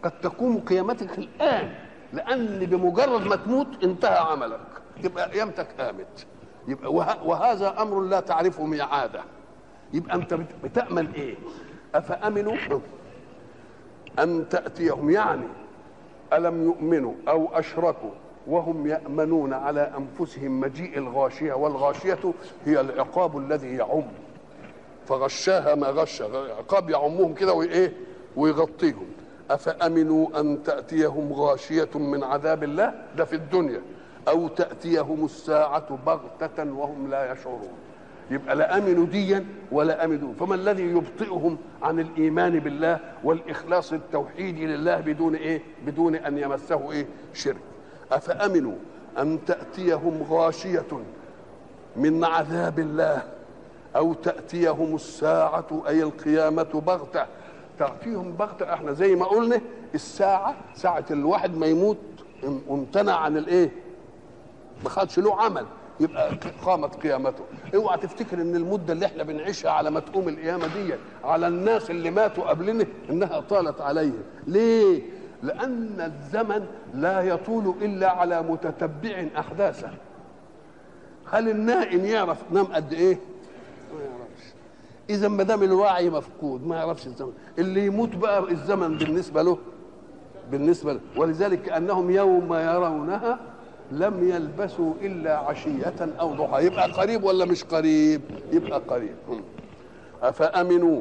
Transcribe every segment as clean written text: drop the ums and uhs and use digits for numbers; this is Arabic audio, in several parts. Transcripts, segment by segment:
قد تقوم قيامتك الآن، لأن بمجرد ما تموت انتهى عملك، تبقى قيامتك قامت. يبقى وهذا أمر لا تعرفه ميعاده. يبقى أنت بتأمل إيه؟ أفأمنوا أن تأتيهم، يعني ألم يؤمنوا أو أشركوا وهم يأمنون على أنفسهم مجيء الغاشية، والغاشية هي العقاب الذي يعم، فغشاها ما غش، عقاب يعمهم كده وإيه ويغطيهم. أفأمنوا أن تأتيهم غاشية من عذاب الله، ده في الدنيا، أو تأتيهم الساعة بغتة وهم لا يشعرون. يبقى لا امنوا ديا ولا امنوا، فما الذي يبطئهم عن الايمان بالله والاخلاص التوحيدي لله بدون ايه؟ بدون ان يمسه ايه؟ شرك. افامنوا ان تاتيهم غاشيه من عذاب الله او تاتيهم الساعه اي القيامه بغته. تاتيهم بغته، احنا زي ما قلنا الساعه ساعه الواحد ما يموت وامتنع عن الايه؟ ما خدش له عمل، يبقى قامت قيامته. اوعى تفتكر ان المده اللي احنا بنعيشها على ما تقوم القيامه دي على الناس اللي ماتوا قبلنا انها طالت عليهم. ليه؟ لان الزمن لا يطول الا على متتبع احداثه. هل النائم يعرف نام قد ايه؟ ما يعرفش. اذا ما دام الوعي مفقود ما يعرفش الزمن. اللي يموت بقى الزمن بالنسبه له ولذلك كانهم يوم يرونها لم يلبسوا إلا عشية أو ضحى. يبقى قريب ولا مش قريب؟ يبقى قريب. أفأمنوا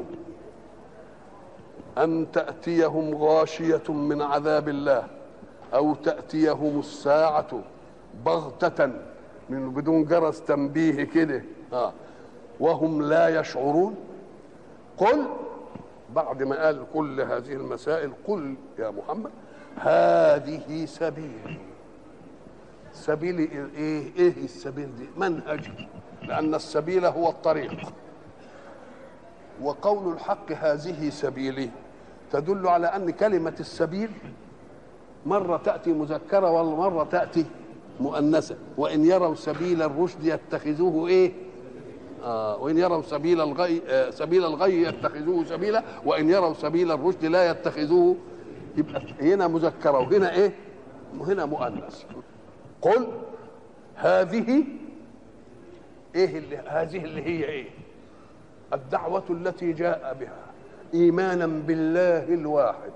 أن تأتيهم غاشية من عذاب الله أو تأتيهم الساعة بغتة من بدون جرس تنبيه كده وهم لا يشعرون. قل، بعد ما قال كل هذه المسائل، قل يا محمد هذه سبيلي. سبيل ايه السبيل دي؟ منهج، لان السبيل هو الطريق. وقول الحق هذه سبيلي تدل على ان كلمه السبيل مره تاتي مذكره ومره تاتي مؤنثه. وان يروا سبيل الرشد يتخذوه ايه؟ وان يروا سبيل الغي يتخذوه سبيلا، وان يروا سبيل الرشد لا يتخذوه. يبقى هنا مذكره وهنا ايه؟ وهنا مؤنث. قل هذه هذه اللي هي ايه؟ الدعوة التي جاء بها ايمانا بالله الواحد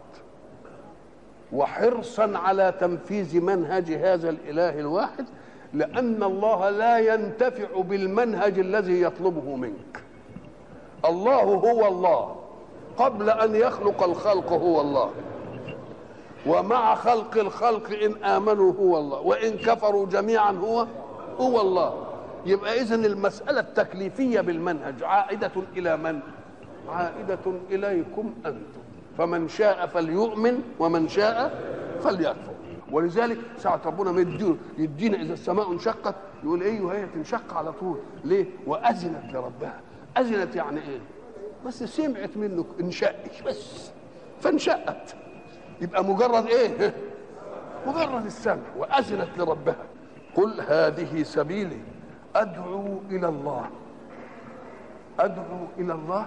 وحرصا على تنفيذ منهج هذا الاله الواحد، لان الله لا ينتفع بالمنهج الذي يطلبه منك. الله هو الله، قبل ان يخلق الخلق هو الله، ومع خلق الخلق إن آمنوا هو الله، وإن كفروا جميعا هو الله. يبقى إذن المسألة التكليفية بالمنهج عائدة إلى من؟ عائدة إليكم أنتم، فمن شاء فليؤمن ومن شاء فليكفر. ولذلك ساعة ربنا ما يدينا إذا السماء انشقت يقول إيه؟ وهي تنشق على طول. ليه؟ وأذنت لربها. أذنت يعني إيه؟ بس سمعت منه انشقش بس فانشقت. يبقى مجرد ايه؟ مجرد السمع. واذنت لربها. قل هذه سبيلي ادعو الى الله. ادعو الى الله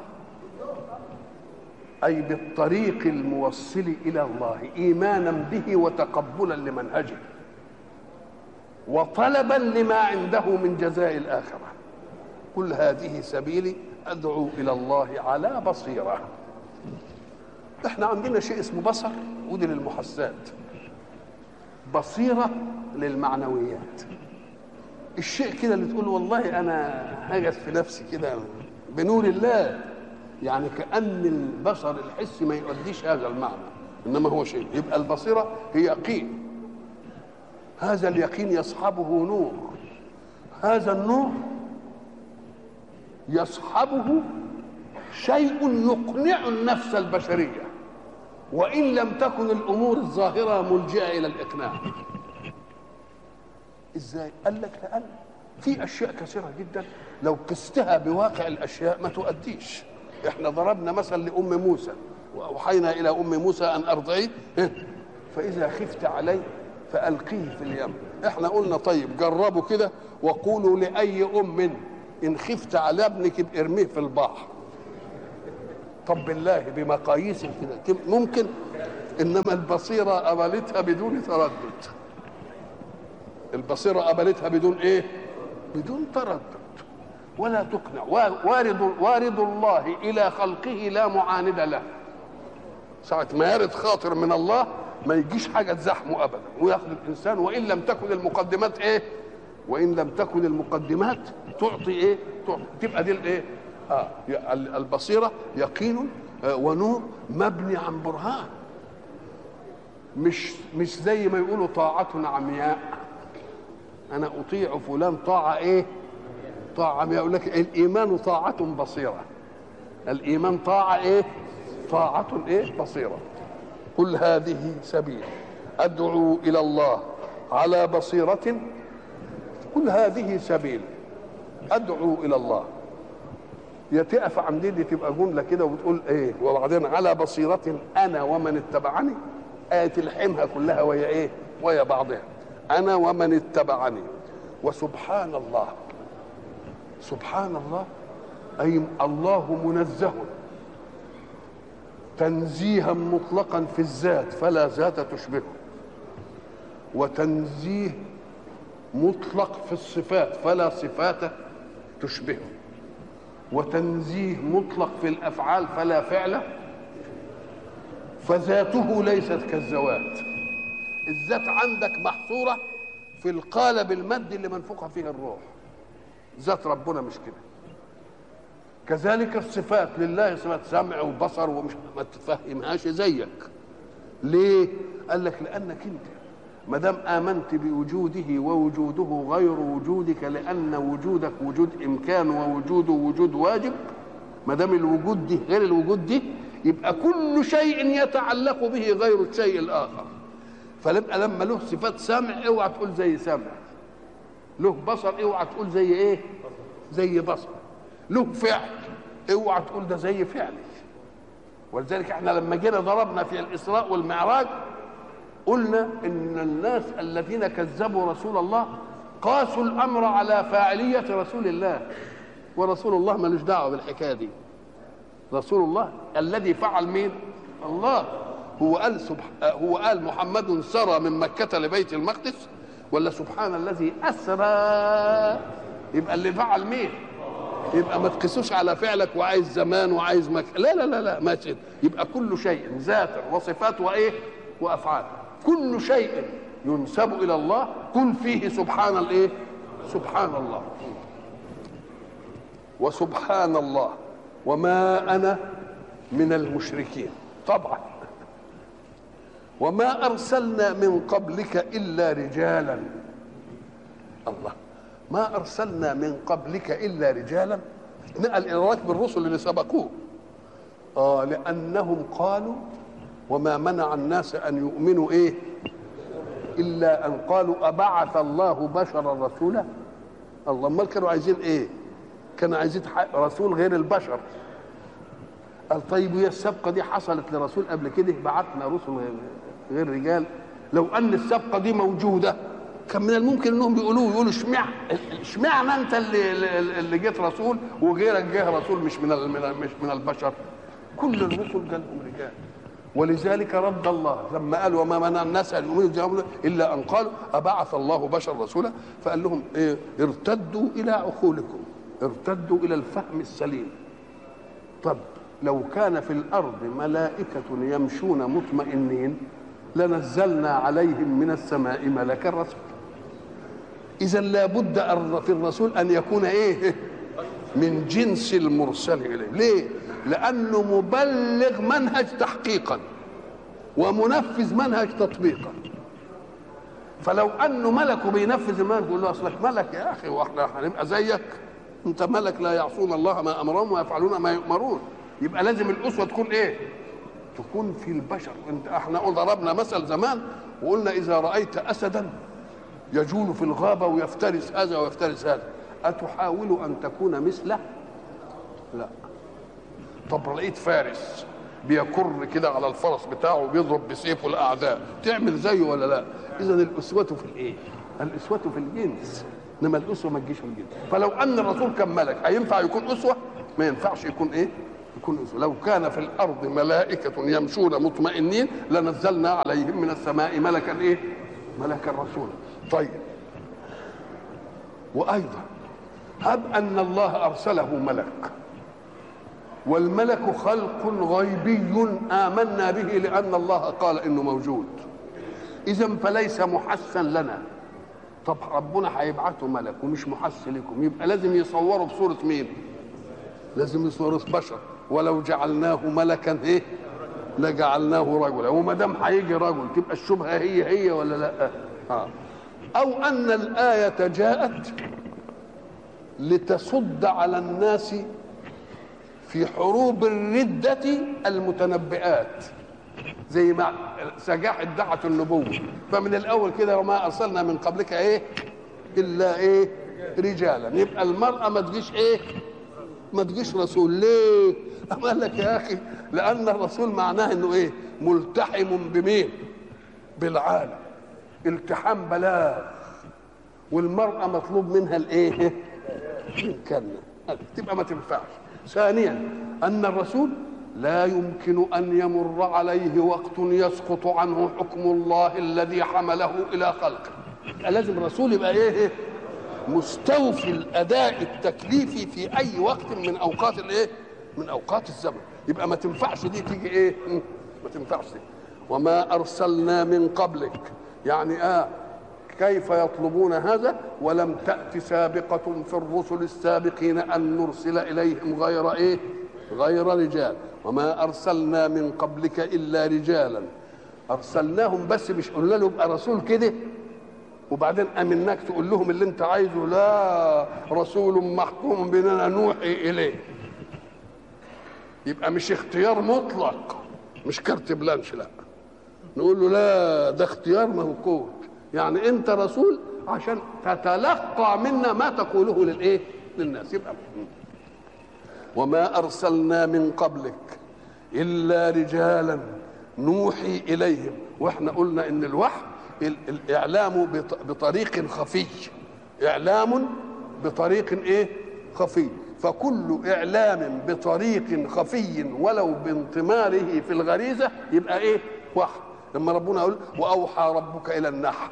اي بالطريق الموصل الى الله، ايمانا به وتقبلا لمنهجه وطلبا لما عنده من جزاء الاخره. قل هذه سبيلي ادعو الى الله على بصيره. احنا عندنا شيء اسمه بصر، ودي للمحسات، بصيرة للمعنويات. الشيء كده اللي تقول والله انا هجس في نفسي كده بنور الله، يعني كأن البصر الحسي ما يؤديش هذا المعنى، انما هو شيء. يبقى البصيرة هي يقين، هذا اليقين يصحبه نور، هذا النور يصحبه شيء يقنع النفس البشرية، وإن لم تكن الأمور الظاهرة ملجئة إلى الإقناع. إزاي؟ قال لك لأن في أشياء كثيرة جدا لو قستها بواقع الأشياء ما تؤديش. إحنا ضربنا مثل لأم موسى وأوحينا إلى أم موسى أن أرضعيه فإذا خفت عليه فألقيه في اليم. إحنا قلنا طيب جربوا كده وقولوا لأي أم إن خفت على ابنك ارميه في البحر. طب بالله بمقاييس كده ممكن؟ انما البصيره قبلتها بدون تردد. البصيره قبلتها بدون ايه؟ بدون تردد ولا تقنع. وارد الله الى خلقه لا معاند له. ساعه ما يرد خاطر من الله ما يجيش حاجه تزحمه ابدا، وياخذ الانسان وان لم تكن المقدمات ايه؟ وان لم تكن المقدمات تعطي ايه؟ تبقى دي الايه؟ البصيره يقين ونور مبني عن برهان، مش زي ما يقولوا طاعة عمياء. انا اطيع فلان طاعة ايه؟ طاعة عمياء. يقول لك الايمان طاعة بصيرة. الايمان طاعة ايه؟ طاعة ايه؟ بصيرة. قل هذه سبيل ادعو الى الله على بصيرة. قل هذه سبيل ادعو الى الله. يا تقف عند دي تبقى جمله كده وبتقول ايه؟ وبعدين على بصيرة انا ومن اتبعني. تلحمها كلها وهي ايه؟ ويا بعضها. انا ومن اتبعني. وسبحان الله. سبحان الله اي الله منزه تنزيها مطلقا في الذات فلا ذات تشبهه، وتنزيه مطلق في الصفات فلا صفات تشبهه، وتنزيه مطلق في الافعال فلا فعل. فذاته ليست كالذوات. الذات عندك محصوره في القالب المادي اللي منفوخه فيه الروح. ذات ربنا مش كده. كذلك الصفات لله صفات سمع وبصر ومش ما تفهمهاش زيك. ليه؟ قال لك لانك انت ما دام امنت بوجوده ووجوده غير وجودك، لان وجودك وجود امكان ووجوده وجود واجب. ما دام الوجود دي غير الوجود دي يبقى كل شيء يتعلق به غير الشيء الاخر. فلما له صفات سمع اوعى تقول زي سمع، له بصر اوعى تقول زي ايه؟ زي بصر، له فعل اوعى تقول ده زي فعل. ولذلك احنا لما جينا ضربنا في الاسراء والمعراج قلنا ان الناس الذين كذبوا رسول الله قاسوا الامر على فاعليه رسول الله، ورسول الله ملوش دعوه بالحكايه دي. رسول الله الذي فعل مين؟ الله. هو قال محمد سرى من مكة لبيت المقدس، ولا سبحان الذي أسرى؟ يبقى اللي فعل مين؟ يبقى ما تقيسوش على فعلك وعايز زمان وعايز مكان. لا لا لا لا، ما تشد. يبقى كل شيء ذات وصفات وايه؟ وافعال. كل شيء ينسب الى الله كن فيه سبحان الايه؟ سبحان الله. وسبحان الله وما انا من المشركين. طبعا وما ارسلنا من قبلك الا رجالا. الله، ما ارسلنا من قبلك الا رجالا. نقل الى ركب الرسل اللي سبقوه. لانهم قالوا وما منع الناس ان يؤمنوا ايه الا ان قالوا ابعث الله بشرا رسولا. الله، امال كانوا عايزين ايه؟ كانوا عايزين رسول غير البشر. قال طيب وهي السابقه دي حصلت لرسول قبل كده؟ بعثنا رسل غير رجال. لو ان السابقه دي موجوده كان من الممكن انهم يقولوا اشمعنى انت اللي جيت رسول وغيرك جه رسول مش من البشر. كل الرسل جالهم رجال. ولذلك رد الله لما قال وما منع الناس ان يؤمنوا الا ان قالوا ابعث الله بشر رسولا. فقال لهم ايه؟ ارتدوا الى عقولكم، ارتدوا الى الفهم السليم. طب لو كان في الارض ملائكه يمشون مطمئنين لنزلنا عليهم من السماء ملكا رسولا. اذا لابد في الرسول ان يكون ايه؟ من جنس المرسل اليه. ليه؟ لانه مبلغ منهج تحقيقا ومنفذ منهج تطبيقا. فلو انه ملك وبينفذ المنهج يقول له اصلك ملك يا اخي واحنا هنبقى زيك؟ انت ملك لا يعصون الله ما امرهم ويفعلون ما يؤمرون. يبقى لازم الاسوه تكون ايه؟ تكون في البشر. احنا ضربنا مثل زمان وقلنا اذا رايت اسدا يجول في الغابه ويفترس هذا ويفترس هذا اتحاول ان تكون مثله؟ لا. طب لقيت فارس بيكر كده على الفرس بتاعه وبيضرب بسيفه الاعداء تعمل زيه ولا لا؟ اذا الاسوه في الايه؟ الاسوه في الجنس، انما الاسوه ما تجيش في الجنس. فلو ان الرسول كان ملك هينفع يكون اسوه؟ ما ينفعش يكون ايه؟ يكون لو كان في الارض ملائكه يمشون مطمئنين لنزلنا عليهم من السماء ملكا ايه؟ ملكا رسولا. طيب، وايضا هب ان الله ارسله ملك، والملك خلق غيبي آمنا به لأن الله قال إنه موجود، إذن فليس محسا لنا. طب ربنا هيبعته ملك ومش محس لكم، يبقى لازم يصوره بصورة مين؟ لازم يصوره بشر. ولو جعلناه ملكا ايه؟ لجعلناه رجلا. وما دام هيجي رجل تبقى الشبهة هي ولا لا؟ أو أن الآية جاءت لتصد على الناس في حروب الردة المتنبئات، زي ما سجاح ادعت النبوة، فمن الأول كده وما أرسلنا من قبلك إيه إلا إيه رجالا. يبقى المرأة ما تجيش إيه؟ ما تجيش رسول. ليه؟ قال لك يا أخي لأن الرسول معناه إنه إيه؟ ملتحم بمين؟ بالعالم، التحام بلاغ، والمرأة مطلوب منها الإيه؟ الكلمة، تبقى ما تنفعش. ثانيا أن الرسول لا يمكن أن يمر عليه وقت يسقط عنه حكم الله الذي حمله إلى خلقه. لازم الرسول يبقى إيه؟ مستوفي الأداء التكليفي في أي وقت من أوقات الإيه؟ من أوقات الزمن. يبقى ما تنفعش دي تيجي إيه؟ ما تنفعش دي. وما أرسلنا من قبلك، يعني كيف يطلبون هذا ولم تأت سابقة في الرسل السابقين أن نرسل إليهم غير إيه؟ غير رجال. وما أرسلنا من قبلك إلا رجالا. أرسلناهم بس مش قلنا له ابقى رسول كده وبعدين أمناك تقول لهم اللي أنت عايزه، لا، رسول محكوم بأننا نوحي إليه. يبقى مش اختيار مطلق، مش كارت بلانش، لا، نقول له لا، ده اختيار موقوت. يعني انت رسول عشان تتلقى منا ما تقوله للايه؟ للناس. يبقى وما ارسلنا من قبلك الا رجالا نوحي اليهم. واحنا قلنا ان الوحي الاعلام بطريق خفي، اعلام بطريق ايه؟ خفي. فكل اعلام بطريق خفي ولو بانطماره في الغريزه يبقى ايه؟ وحي. لما ربنا يقول واوحى ربك الى النحل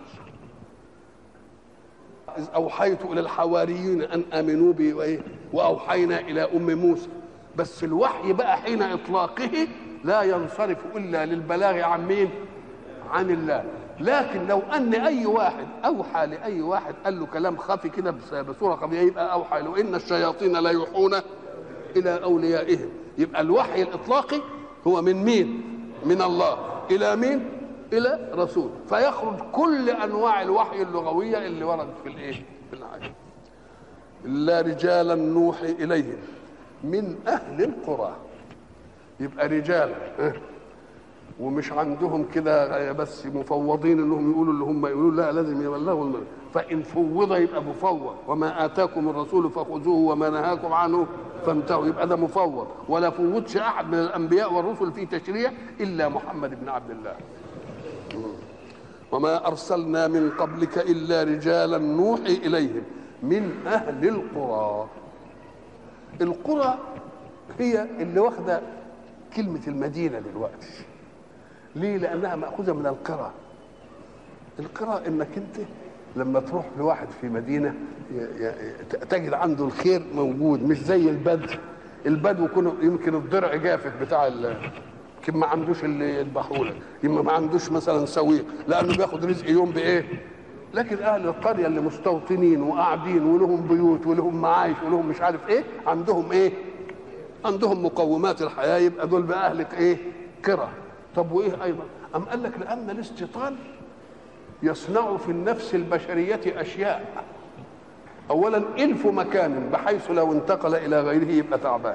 إذ أوحيت إلى الحواريين أن آمنوا بي وإيه؟ وأوحينا إلى أم موسى. بس الوحي بقى حين إطلاقه لا ينصرف إلا للبلاغ عن مين؟ عن الله. لكن لو أن أي واحد أوحى لأي واحد قال له كلام خفي كده بصورة خفية يبقى أوحى له. إن الشياطين لا يوحون إلى أوليائهم. يبقى الوحي الإطلاقي هو من مين؟ من الله. إلى مين؟ الى رسول. فيخرج كل انواع الوحي اللغويه اللي وردت في الايه؟ في الايه. الا رجالا نوحي اليهم من اهل القرى. يبقى رجال ومش عندهم كده بس مفوضين انهم يقولوا اللي هم يقولوا، لا، لازم يبلغوا الملك. فان فوض يبقى مفوض. وما اتاكم الرسول فخذوه وما نهاكم عنه فانتهوا. يبقى ده مفوض. ولا فوضش احد من الانبياء والرسل في تشريع الا محمد بن عبد الله. وما أرسلنا من قبلك إلا رجالا نوحي إليهم من أهل القرى. القرى هي اللي واخدة كلمة المدينة دلوقتي. ليه؟ لأنها مأخوذة من القرى. القرى إنك أنت لما تروح لواحد في مدينة تجد عنده الخير موجود، مش زي البدو. البدو يمكن الضرع جافت بتاع يمكن ما عندوش اللي يذبحوا لك، يمكن ما عندوش مثلا سويق لانه بياخد رزق يوم بايه. لكن اهل القريه اللي مستوطنين وقاعدين ولهم بيوت ولهم معايش ولهم مش عارف ايه، عندهم ايه؟ عندهم مقومات الحياه. يبقى دول بقى اهل ايه؟ قرى. طب وايه ايضا؟ ام قال لك لان الاستيطان يصنع في النفس البشريه اشياء. اولا الف مكان بحيث لو انتقل الى غيره يبقى تعبان.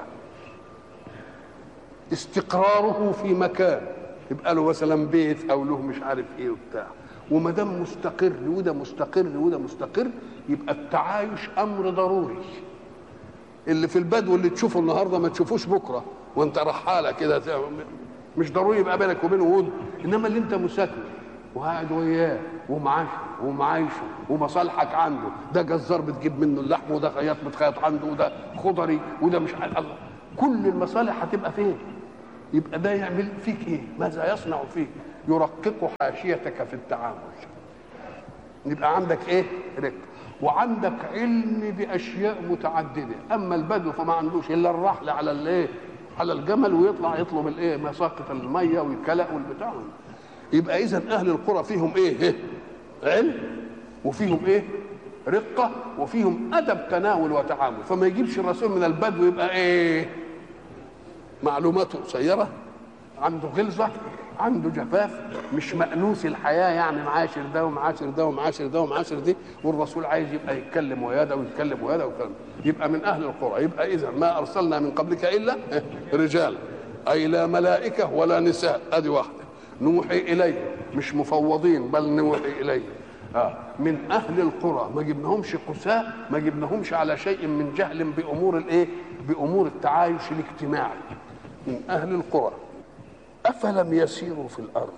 استقراره في مكان يبقى له مثلا بيت او له مش عارف ايه وبتاع. وما دام مستقر وده مستقر وده مستقر يبقى التعايش امر ضروري. اللي في البدو اللي تشوفه النهارده ما تشوفوش بكره وانت رحاله كده، مش ضروري يبقى بينك وبينه ود. انما اللي انت مساكنه وقاعد وياه ومعايشه ومصالحك عنده، ده جزار بتجيب منه اللحم، وده خياط بتخيط عنده، وده خضري، وده مش عارف الله. كل المصالح هتبقى فين؟ يبقى ده يعمل فيك ايه؟ ماذا يصنع فيك؟ يرقق حاشيتك في التعامل. يبقى عندك ايه؟ رق، وعندك علم باشياء متعدده. اما البدو فما عندوش الا الرحل على الايه؟ على الجمل، ويطلع يطلب الايه؟ مساقط الميه والكلأ والبتاع. يبقى اذا اهل القرى فيهم ايه؟ علم، وفيهم ايه؟ رقه، وفيهم ادب تناول وتعامل. فما يجيبش الرسول من البدو يبقى ايه؟ معلوماته قصيره، عنده غلظه، عنده جفاف، مش مأنوس الحياه، يعني معاشر ده ومعاشر ده ومعاشر ده ومعاشر دي، والرسول عايز يبقى يتكلم ويا ده ويتكلم ويا ده ويتكلم. يبقى من اهل القرى. يبقى اذا ما ارسلنا من قبلك الا رجال، اي لا ملائكه ولا نساء. ادي واحده. نوحي اليه، مش مفوضين بل نوحي اليه. من اهل القرى، ما جبناهمش قساء، ما جبناهمش على شيء من جهل بامور الايه؟ بامور التعايش الاجتماعي. من اهل القرى. افلم يسيروا في الارض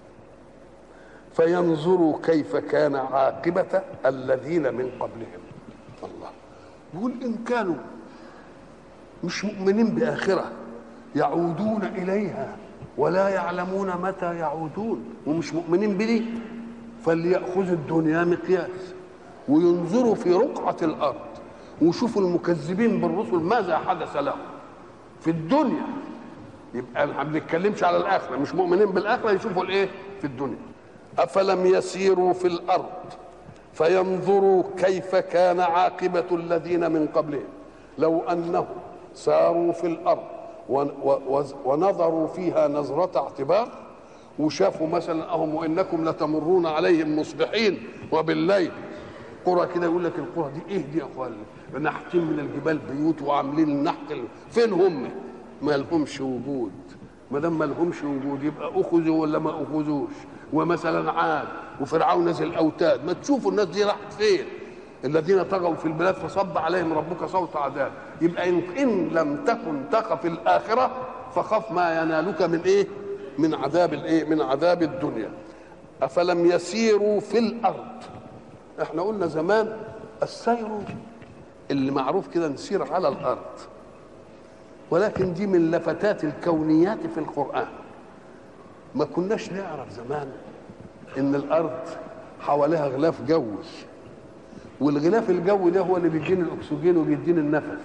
فينظروا كيف كان عاقبه الذين من قبلهم. الله يقول ان كانوا مش مؤمنين باخره يعودون اليها ولا يعلمون متى يعودون، ومش مؤمنين بدي، فليأخذوا الدنيا مقياس وينظروا في رقعة الأرض ويشوفوا المكذبين بالرسل ماذا حدث لهم في الدنيا. يبقى ما بنتكلمش على الآخرة، مش مؤمنين بالآخرة، يشوفوا الإيه؟ في الدنيا. أفلم يسيروا في الأرض فينظروا كيف كان عاقبة الذين من قبلهم. لو أنهم ساروا في الأرض ونظروا فيها نظرة اعتبار، وشافوا مثلا اهم وانكم لتمرون عليهم مصبحين وبالليل، قرى كده يقول لك القرى دي ايه دي يا اخوان؟ نحتين من الجبال بيوت وعاملين النحت، فين هم؟ ما لهمش وجود. ما دام ما لهمش وجود يبقى اخذوا ولا ما اخذوش. ومثلا عاد وفرعون نزل اوتاد، ما تشوفوا الناس دي راحت فين؟ الذين طغوا في البلاد فصب عليهم ربك صوت عذاب. يبقى ان لم تكن تخف الاخره فخف ما ينالك من ايه؟ من عذاب الايه؟ من عذاب الدنيا. افلم يسيروا في الارض. احنا قلنا زمان السير اللي معروف كده نسير على الارض، ولكن دي من لفتات الكونيات في القرآن. ما كناش نعرف زمان ان الارض حواليها غلاف جوي، والغلاف الجوي ده هو اللي بيديني الاكسجين وبيديني النفس.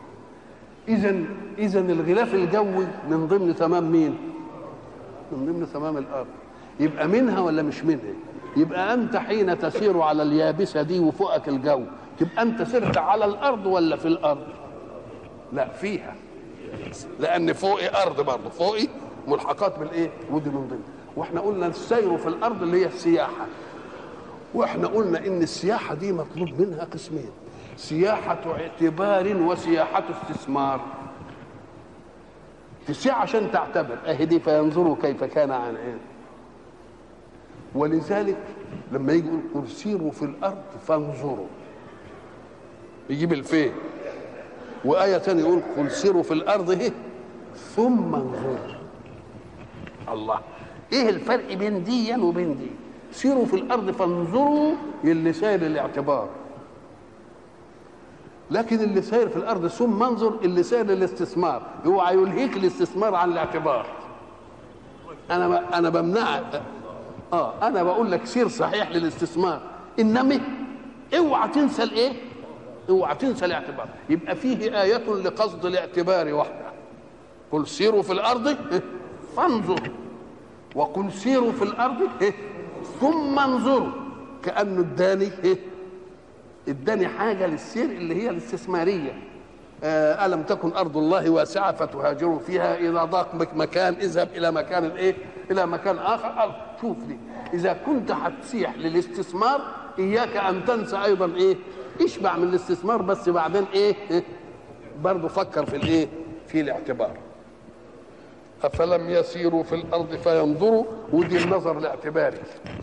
اذا الغلاف الجوي من ضمن تمام مين؟ من ضمن تمام الارض. يبقى منها ولا مش منها؟ يبقى انت حين تسير على اليابسه دي وفوقك الجو، تبقى انت سرت على الارض ولا في الارض؟ لا، فيها، لان فوقي ارض برضه، فوقي ملحقات بالايه؟ ودي من ضمن. واحنا قلنا السير في الارض اللي هي السياحه، واحنا قلنا ان السياحه دي مطلوب منها قسمين: سياحه اعتبار وسياحه استثمار. تسيح عشان تعتبر، اهي دي فينظروا كيف كان عن عين. ولذلك لما يجي يقول قل سيروا في الارض فانظروا، يجيب الفين. وايه ثانيه يقول قل سيروا في الارض ايه ثم انظروا. الله، ايه الفرق بين دي وبين دي؟ سيروا في الارض فانظروا اللي ساير الاعتبار، لكن اللي ساير في الارض ثم انظر اللي ساير للاستثمار. اوعى يلهيك الاستثمار عن الاعتبار. انا بمنعك، انا بقول لك سير صحيح للاستثمار، انما اوعى تنسى الايه؟ اوعى تنسى الاعتبار. يبقى فيه آية لقصد الاعتبار وحده: قل سيروا في الارض فانظروا، وقل سيروا في الارض ثم انظروا. كأنه اداني حاجه للسير اللي هي الاستثماريه. ألم تكن أرض الله واسعة فتهاجروا فيها، إذا ضاق بك مكان اذهب إلى مكان الإيه؟ إلى مكان آخر. شوف دي، إذا كنت هتسيح للاستثمار إياك أن تنسى أيضا إيه؟ اشبع من الاستثمار، بس بعدين إيه؟ برضه فكر في الإيه؟ في الاعتبار. أفلم يسيروا في الأرض فينظروا، ودي النظر الاعتباري.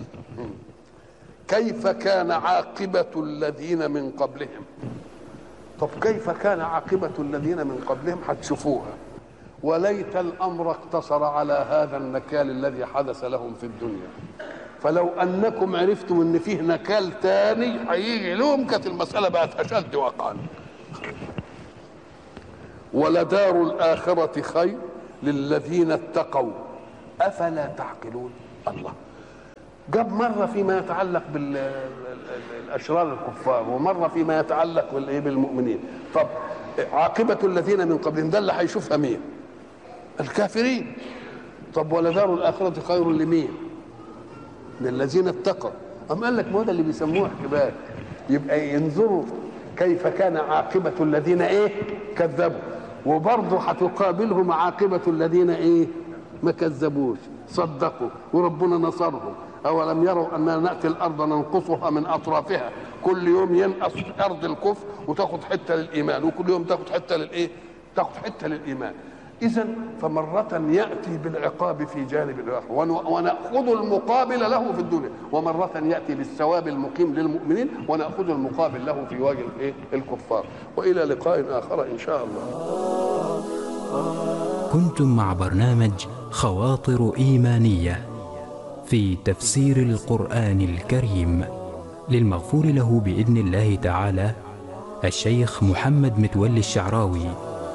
كيف كان عاقبة الذين من قبلهم. طب كيف كان عاقبة الذين من قبلهم؟ هتشوفوها. وليت الأمر اقتصر على هذا النكال الذي حدث لهم في الدنيا، فلو أنكم عرفتم أن فيه نكال تاني هيجي لهم كانت المسألة بقت أشد وقعا. ولدار الآخرة خير للذين اتقوا أفلا تعقلون. الله جاب مرة فيما يتعلق بالأشرار الكفار، ومرة فيما يتعلق بالمؤمنين. طب عاقبة الذين من قبلهم ده اللي هيشوفها مين؟ الكافرين. طب ولدار الآخرة خير لمين؟ للذين اتقوا. أم قال لك ما هو ده اللي بيسموه احتباك، يبقى ينظروا كيف كان عاقبة الذين كذبوا، وبرضه هتقابلهم عاقبة الذين ما كذبوش صدقوا وربنا نصرهم. أولم يروا أننا نأتي الأرض ننقصها من أطرافها، كل يوم ينقص أرض الكفر وتاخد حتة للإيمان، وكل يوم تاخد حتة تاخد حتة للإيمان. إذا فمرة يأتي بالعقاب في جانب الآخر ونأخذ المقابل له في الدنيا، ومرة يأتي بالثواب المقيم للمؤمنين ونأخذ المقابل له في وجه الكفار. وإلى لقاء آخر إن شاء الله. كنتم مع برنامج خواطر إيمانية في تفسير القرآن الكريم للمغفور له بإذن الله تعالى الشيخ محمد متولي الشعراوي.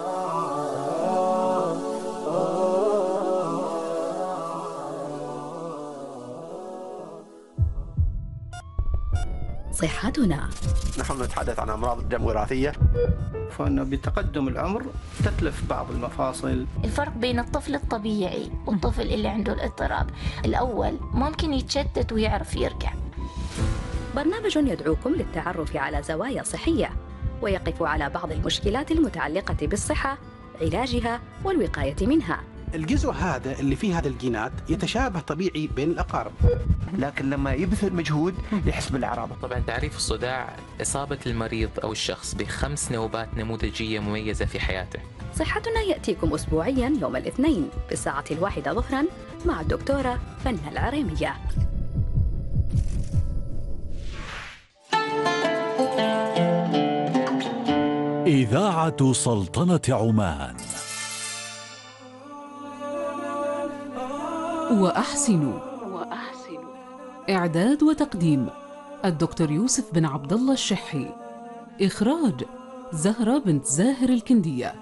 صحتنا. نحن نتحدث عن أمراض الدم وراثية، فإنه بتقدم العمر تتلف بعض المفاصل. الفرق بين الطفل الطبيعي والطفل اللي عنده الاضطراب، الأول ممكن يتشتت ويعرف يرجع. برنامج يدعوكم للتعرف على زوايا صحية ويقف على بعض المشكلات المتعلقة بالصحة، علاجها والوقاية منها. الجزء هذا اللي فيه هذا الجينات يتشابه طبيعي بين الأقارب، لكن لما يبذل مجهود يحس بالأعراض. طبعا تعريف الصداع إصابة المريض أو الشخص ب5 نوبات نموذجية مميزة في حياته. صحتنا يأتيكم أسبوعيا يوم الاثنين بالساعة 1 ظهرا مع الدكتورة فنة العريمية. إذاعة سلطنة عمان. وأحسنوا. إعداد وتقديم الدكتور يوسف بن عبد الله الشحي. إخراج زهرة بنت زاهر الكندية.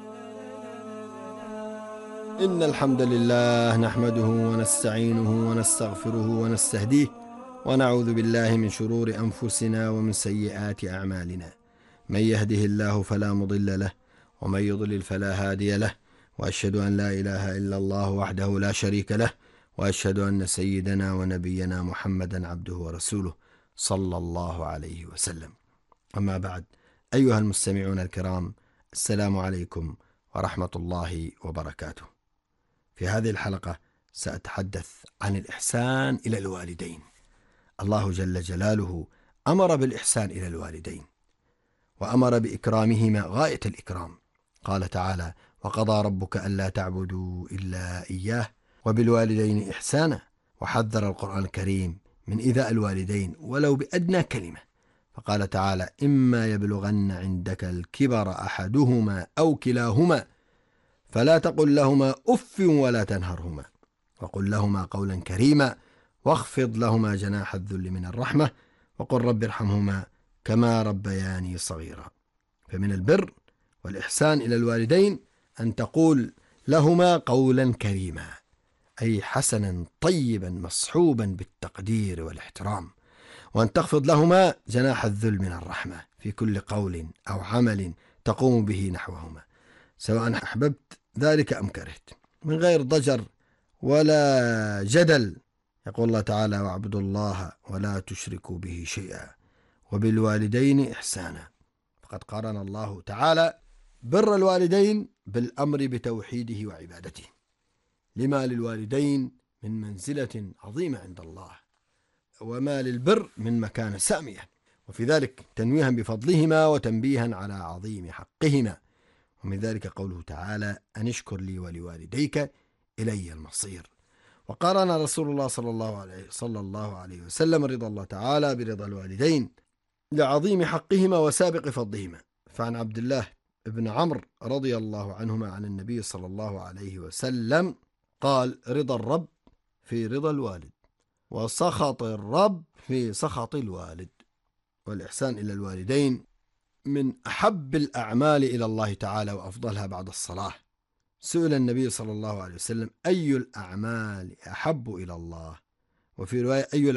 إن الحمد لله نحمده ونستعينه ونستغفره ونستهديه ونعوذ بالله من شرور أنفسنا ومن سيئات أعمالنا. من يهده الله فلا مضل له ومن يضلل فلا هادي له، وأشهد أن لا إله إلا الله وحده لا شريك له، وأشهد أن سيدنا ونبينا محمدا عبده ورسوله صلى الله عليه وسلم. أما بعد، أيها المستمعون الكرام، السلام عليكم ورحمة الله وبركاته. في هذه الحلقة سأتحدث عن الإحسان إلى الوالدين. الله جل جلاله أمر بالإحسان إلى الوالدين، وأمر بإكرامهما غاية الإكرام. قال تعالى: وقضى ربك ألا تعبدوا إلا إياه وبالوالدين إحسانا. وحذر القرآن الكريم من إيذاء الوالدين ولو بأدنى كلمة، فقال تعالى: إما يبلغن عندك الكبر أحدهما أو كلاهما فلا تقل لهما أف ولا تنهرهما وقل لهما قولا كريما واخفض لهما جناح الذل من الرحمة وقل رب ارحمهما كما ربياني صغيرا. فمن البر والإحسان إلى الوالدين أن تقول لهما قولا كريما، أي حسنا طيبا مصحوبا بالتقدير والاحترام، وأن تخفض لهما جناح الذل من الرحمة في كل قول أو عمل تقوم به نحوهما، سواء أحببت ذلك أم كرهت، من غير ضجر ولا جدل. يقول الله تعالى: واعبدوا الله ولا تشركوا به شيئا وبالوالدين إحسانا. فقد قارن الله تعالى بر الوالدين بالأمر بتوحيده وعبادته، لما للوالدين من منزلة عظيمة عند الله، وما للبر من مكانة سامية، وفي ذلك تنويها بفضلهما وتنبيها على عظيم حقهما. ومن ذلك قوله تعالى: أن اشكر لي ولوالديك إلي المصير. وقارن رسول الله صلى الله عليه وسلم رضا الله تعالى برضا الوالدين لعظيم حقهما وسابق فضلهما. فعن عبد الله بن عمرو رضي الله عنهما عن النبي صلى الله عليه وسلم قال: رضا الرب في رضا الوالد، وسخط الرب في سخط الوالد. والإحسان إلى الوالدين من أحب الأعمال إلى الله تعالى وأفضلها بعد الصلاة. سئل النبي صلى الله عليه وسلم: أي الأعمال أحب إلى الله؟ وفي رواية: أي